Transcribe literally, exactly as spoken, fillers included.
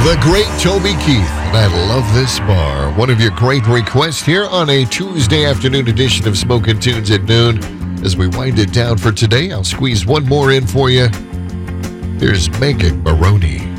The great Toby Keith, and I love this bar. One of your great requests here on a Tuesday afternoon edition of Smokin' Tunes at noon. As we wind it down for today, I'll squeeze one more in for you. Here's Megan Maroney.